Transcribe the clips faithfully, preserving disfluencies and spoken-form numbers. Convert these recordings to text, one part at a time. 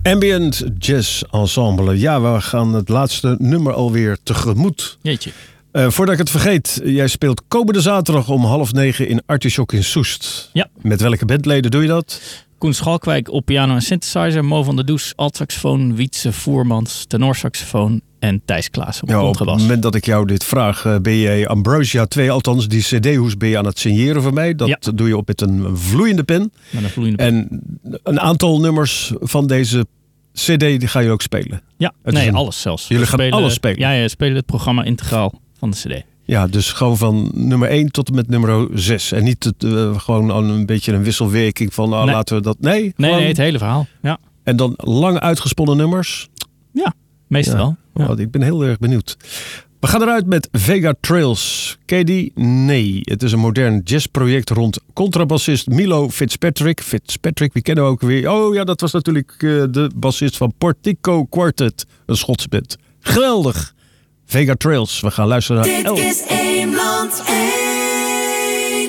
Ambient Jazz Ensemble. Ja, we gaan het laatste nummer alweer tegemoet. Jeetje. Uh, voordat ik het vergeet, jij speelt komende zaterdag om half negen in Artichok in Soest. Ja. Met welke bandleden doe je dat? Koen Schalkwijk op piano en synthesizer, Mo van der Does altsaxofoon, Wietse Voermans tenorsaxofoon en Thijs Klaas op ja, contrabas. Op het moment dat ik jou dit vraag, uh, ben jij Ambrosia twee, althans die cd-hoes ben je aan het signeren voor mij. Dat ja. doe je op met een vloeiende pen. Met een vloeiende pen. En een aantal nummers van deze cd die ga je ook spelen. Ja, het nee, een... alles zelfs. Jullie we gaan spelen, alles spelen? Ja, ja, we spelen het programma integraal van de cd. Ja, dus gewoon van nummer één tot en met nummer zes. En niet het, uh, gewoon al een beetje een wisselwerking van nou, nee. laten we dat... Nee, nee, gewoon... nee, het hele verhaal. Ja. En dan lang uitgesponnen nummers? Ja, meestal wel. Ja. Oh, ik ben heel erg benieuwd. We gaan eruit met Vega Trails. Ken je die? Nee. Het is een modern jazzproject rond contrabassist Milo Fitzpatrick. Fitzpatrick, wie kennen we ook weer? Oh ja, dat was natuurlijk uh, de bassist van Portico Quartet. Een Schotse band. Geweldig. Vega Trails. We gaan luisteren naar Dit El. is Eemland één.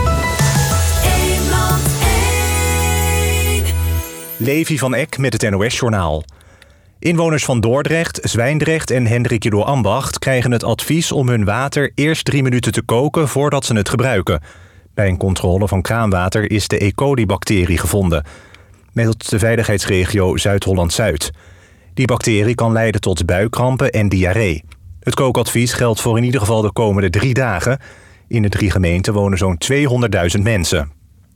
Eemland één. Levi van Eck met het N O S-journaal. Inwoners van Dordrecht, Zwijndrecht en Hendrik door Ambacht krijgen het advies om hun water eerst drie minuten te koken voordat ze het gebruiken. Bij een controle van kraanwater is de E. coli-bacterie gevonden. Meldt de veiligheidsregio Zuid-Holland-Zuid. Die bacterie kan leiden tot buikkrampen en diarree. Het kookadvies geldt voor in ieder geval de komende drie dagen. In de drie gemeenten wonen zo'n tweehonderdduizend mensen.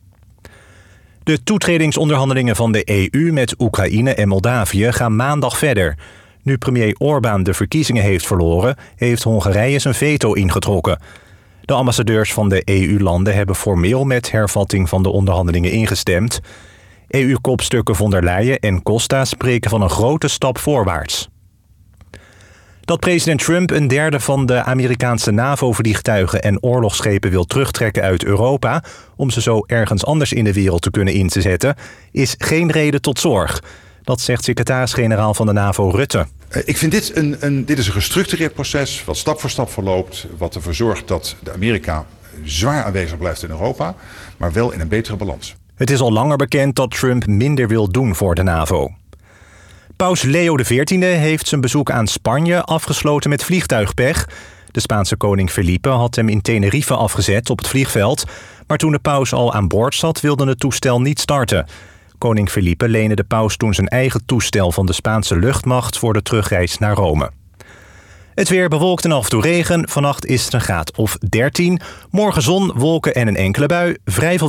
De toetredingsonderhandelingen van de E U met Oekraïne en Moldavië gaan maandag verder. Nu premier Orbán de verkiezingen heeft verloren, heeft Hongarije zijn veto ingetrokken. De ambassadeurs van de E U-landen hebben formeel met hervatting van de onderhandelingen ingestemd. E U-kopstukken von der Leyen en Costa spreken van een grote stap voorwaarts. Dat president Trump een derde van de Amerikaanse NAVO-vliegtuigen en oorlogsschepen wil terugtrekken uit Europa om ze zo ergens anders in de wereld te kunnen in te zetten, is geen reden tot zorg. Dat zegt secretaris-generaal van de NAVO Rutte. Ik vind dit een, een, dit is een gestructureerd proces wat stap voor stap verloopt, wat ervoor zorgt dat de Amerika zwaar aanwezig blijft in Europa, maar wel in een betere balans. Het is al langer bekend dat Trump minder wil doen voor de NAVO. Paus Leo de veertiende heeft zijn bezoek aan Spanje afgesloten met vliegtuigpech. De Spaanse koning Felipe had hem in Tenerife afgezet op het vliegveld. Maar toen de paus al aan boord zat, wilde het toestel niet starten. Koning Felipe leende de paus toen zijn eigen toestel van de Spaanse luchtmacht voor de terugreis naar Rome. Het weer bewolkt en af en toe regen. Vannacht is het een graad of dertien. Morgen zon, wolken en een enkele bui. Vrij veel